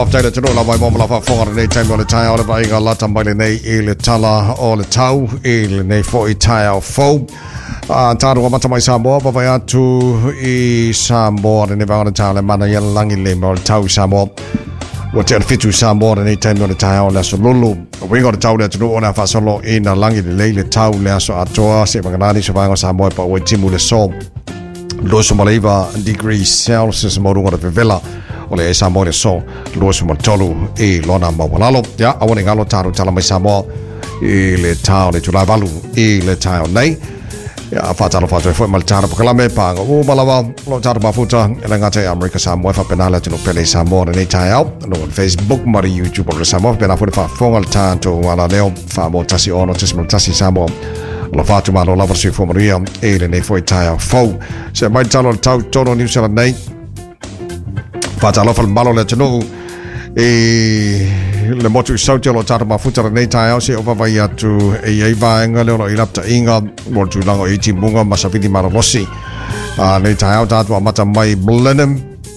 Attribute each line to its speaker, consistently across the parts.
Speaker 1: Taila tino la vai la fa fora nei time le tai ora vai la tambale nei il tala o le tau il nei fo I tai au fo taru mata mai Samoa pa vai atu I Samoa ne va ona tala mana ya langi le mo tau Samoa o te fitu Samoa nei time le tai ora so lulu we got tau le tino ona fa solo ina langi le tau le so atoa se maganani so vai Samoa pa o timu le so Los Maleva degrees Celsius mo runga de vela ole e Samoa le so los mo tolu e lona mo walalo ya awone ngalo taru tala mai Samoa e le tau le tula valu e le tau nei ya fatalo foi mal taru kala me pa o malawa lo taru mafuta ele ngate America Samoa fa penala tino pele Samoa nei tau no Facebook mari YouTube le Samoa pena fa fongal tanto wala leo fa mo tasi ono tasi Samoa lo fatu malo la versi formaria e le nei foi tai fo se mai talo tau tono New Zealand nei fata lo fal malo le tino e le motu sauti lo tata mafuta nei tai se o vai atu e ai va ngale lo ilapta inga mo tu lango I timbunga masafiti malo rossi nei tai tatu mata mai Blenheim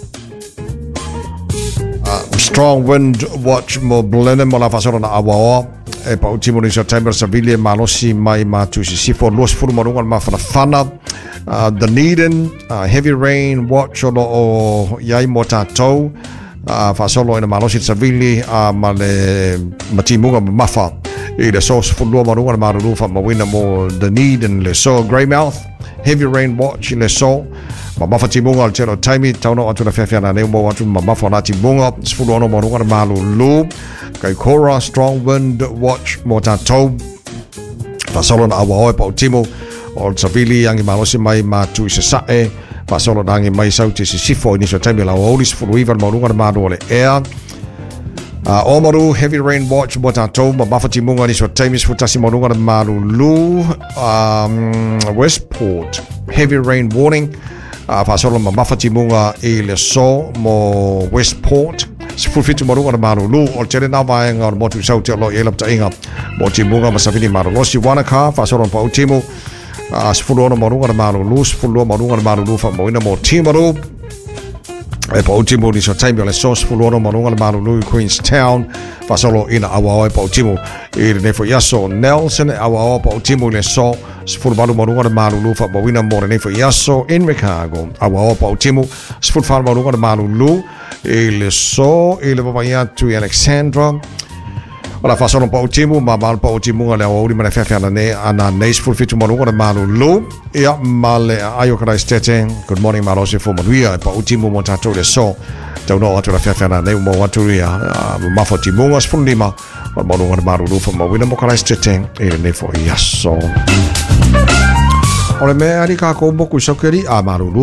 Speaker 1: strong wind watch mo Blenheim mo la fasora na awa e pa ultimo ni September Sevilla malosi mai matu sifo los furmarungan mafana Dunedin heavy rain watch o yai motato fa solo ina malosi Sevilla male matimunga mafa e le sos fullo marungan maru fa mawina mo Dunedin le so Greymouth heavy rain watch le so mafa timunga altero time tauno atu na fiafia ne mo atu mafa na timunga fullo no marungan malu lu Kaikoura strong wind watch motato fa solo na awa pa ultimo o Sevilla angi malosi mai matu sae fa solo dangi mai sauti sifo ni so time la olis fuluiva marunga maru le air Omaru heavy rain watch motato mafa timunga ni so time futasi marunga maru lu Westport heavy rain warning fa solo mafa timunga ile so mo Westport Sifurfitu marunga maru lu o tere na vai nga motu sauti lo elapta inga mo timunga masafini maru losi wanaka fa solo pa ultimo sifuru marunga maru lu sifuru marunga maru lu fa mo ina mo timaru e pa ultimo ni so time le so sifuru marunga maru lu Queenstown fa solo ina awa pa ultimo e ne fo yaso Nelson awa pa ultimo le so sifuru marunga maru lu fa mo ina mo ne fo yaso in Chicago awa pa ultimo sifuru marunga maru lu il so il va tu Alexandra ora fa solo un po' ultimo ma un po' ultimo le ori me fa ne ana neis for fitu marunga malu lu ya male ayo kra stete good morning malosi for maria pa ultimo montato le so tau no atu la fa ne mo atu ya ma fo timunga sfundima marunga malu lu for mawina mo kra stete il ne fo yaso ora me ari ka ko boku sokeri a malu